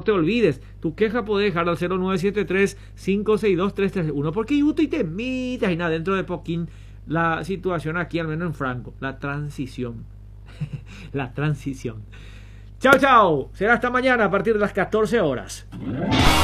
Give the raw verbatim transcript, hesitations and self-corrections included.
te olvides, tu queja podés dejar al cero nueve siete tres, cinco seis dos, tres tres uno, porque yuto y te mitas y nada, dentro de poquín la situación aquí, al menos en Franco, la transición. La transición. Chao, chao. Será hasta mañana a partir de las catorce horas.